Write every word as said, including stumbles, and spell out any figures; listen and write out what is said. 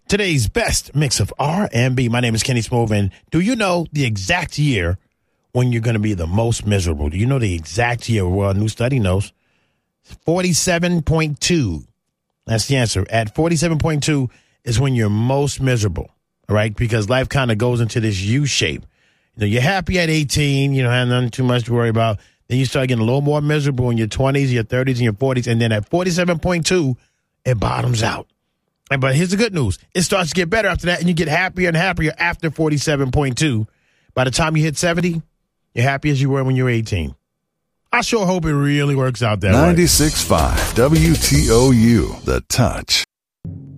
Today's best mix of R and B. My name is Kenny Smooth, and do you know the exact year when you're going to be the most miserable? Do you know the exact year? Well, a new study knows. forty-seven point two. That's the answer. At forty-seven point two is when you're most miserable, all right? Because life kind of goes into this U shape. You know, you're happy at eighteen, you don't have nothing too much to worry about. Then you start getting a little more miserable in your twenties, your thirties, and your forties. And then at forty-seven point two, it bottoms out. And But here's the good news. It starts to get better after that, and you get happier and happier after forty-seven point two. By the time you hit seventy, you're happy as you were when you were eighteen. I sure hope it really works out that way. ninety-six point five W T O U, The Touch.